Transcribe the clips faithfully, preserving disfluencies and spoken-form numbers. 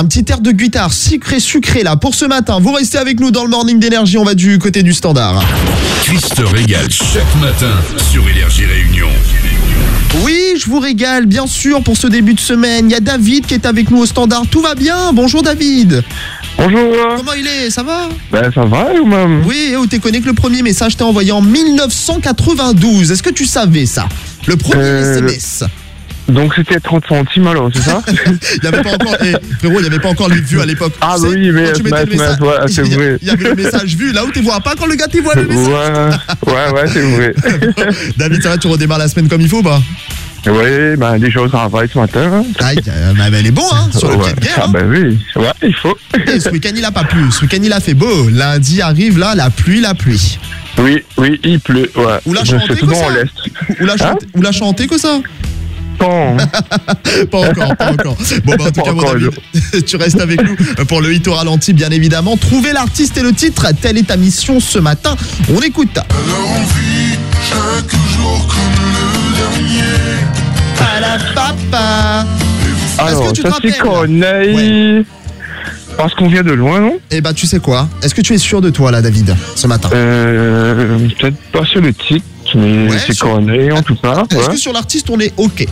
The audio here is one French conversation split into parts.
Un petit air de guitare sucré sucré là pour ce matin. Vous restez avec nous dans le morning d'énergie, on va du côté du standard. Chris te régale chaque matin sur Énergie Réunion. Oui, je vous régale bien sûr pour ce début de semaine. Il y a David qui est avec nous au standard. Tout va bien? Bonjour David. Bonjour. Comment il est? Ça va? Ben ça va ou même? Oui, où t'es connu que le premier message t'est envoyé en dix-neuf cent quatre-vingt-douze. Est-ce que tu savais ça? Le premier Euh, S M S. Donc c'était trente centimes alors, c'est ça? Il n'y avait pas encore, eh, frérot, il n'y avait pas encore les vues à l'époque. Ah Tu sais, oui, mais quand tu mettais le smash, message, smash, ouais, c'est il y a- vrai. Il y avait le message vu, là où tu vois pas quand le gars t'y voit le message. Ouais, ouais, ouais, c'est vrai. David, ça va, tu redémarres la semaine comme il faut, bah? Oui, ben des choses en travail ce matin. Hein. Aïe, euh, bah, bah, elle est bon, hein, sur le Ouais. pied de guerre. Ah Hein. ben oui, ouais, il faut. Et ce week-end, il a pas plu. Ce week-end, il a fait beau. Lundi arrive, là, la pluie, la pluie. Oui, oui, il pleut, ouais. Ou la Je chanter suis tout que dans ça l'Est. Ou la, Hein chanter, ou la chanter que ça? Non. Pas encore, pas encore. Bon, bah, en tout Pas cas, mon encore, David, tu restes avec nous pour le hit au ralenti, bien évidemment. Trouver l'artiste et le titre, telle est ta mission ce matin. On écoute. Alors on vit chaque jour comme le dernier. À la papa. Alors, que tu te ça c'est rappelles connaît. Parce qu'on vient de loin, non? Eh ben, tu sais quoi? Est-ce que tu es sûr de toi, là, David, ce matin? Euh, peut-être pas sur le titre, mais Ouais, c'est sur- connu en tout cas. Est-ce Ouais. que sur l'artiste, on est OK?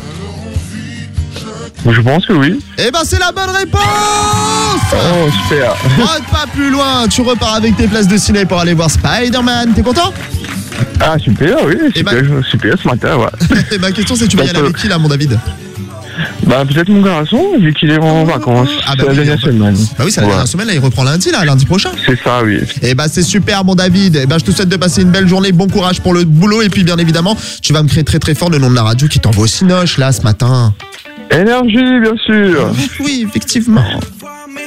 Je pense que oui. Eh ben, c'est la bonne réponse! Oh, super. Rate pas plus loin, tu repars avec tes places de ciné pour aller voir Spider-Man. T'es content? Ah, super, oui, Eh super, ben- super ce matin, ouais. Et ma question, c'est tu vas y aller avec qui, là, mon David? Bah, peut-être mon garçon, vu qu'il est en vacances. Ah, bah c'est la oui, dernière il reprend- semaine. Bah oui, c'est la Ouais. dernière semaine, là, il reprend lundi, là, lundi prochain. C'est ça, oui. Eh ben, c'est super, mon David. Eh ben, je te souhaite de passer une belle journée, bon courage pour le boulot, et puis, bien évidemment, tu vas me créer très très fort le nom de la radio qui t'envoie au Cinoche, là, ce matin. Énergie, bien sûr. Oui, effectivement.